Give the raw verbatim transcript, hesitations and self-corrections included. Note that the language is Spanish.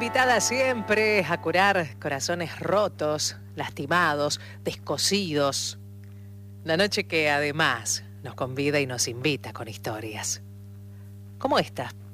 invitada siempre a curar corazones rotos, lastimados, descosidos. La noche que además nos convida y nos invita con historias. Como esta.